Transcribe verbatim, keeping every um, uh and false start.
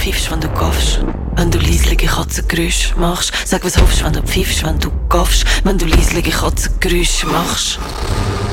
pfeifst, wenn du gaffst. Wenn du leislige Katzengeräusche machst. Sag, was hoffst, wenn du pfeifst, wenn du gaffst. Wenn du leislige Katzengeräusche machst.